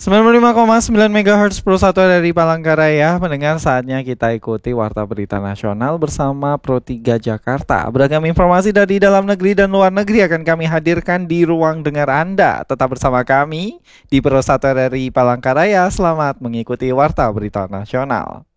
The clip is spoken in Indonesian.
95,9 MHz Pro 1 dari Palangkaraya. Mendengar saatnya kita ikuti Warta Berita Nasional bersama Pro 3 Jakarta. Beragam informasi dari dalam negeri dan luar negeri akan kami hadirkan di ruang dengar Anda. Tetap bersama kami di Pro 1 dari Palangkaraya. Selamat mengikuti Warta Berita Nasional.